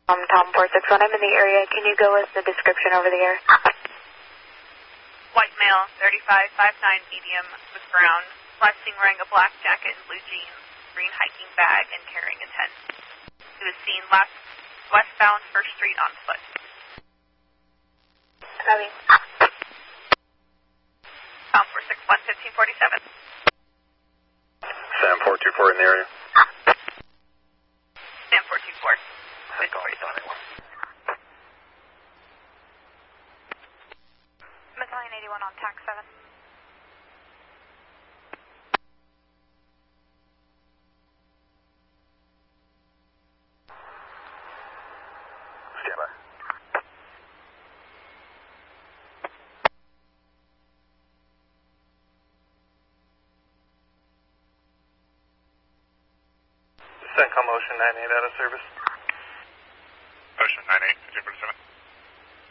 Tom 461, I'm in the area. Can you go with the description over the air? White male, 35, 5'9", medium, with brown, flexing, wearing a black jacket and blue jeans, green hiking bag, and carrying a tent. He was seen westbound 1st Street on foot. Copy. Tom 461, 1547. Sam 424 in the area. Sam 424. Battalion 81 on TAC 7. Stand by. CENTCOM Ocean 98 out of service.